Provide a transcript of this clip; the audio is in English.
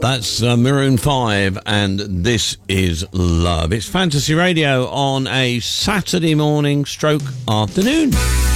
That's Maroon 5, and This Is Love. It's Fantasy Radio on a Saturday morning stroke afternoon.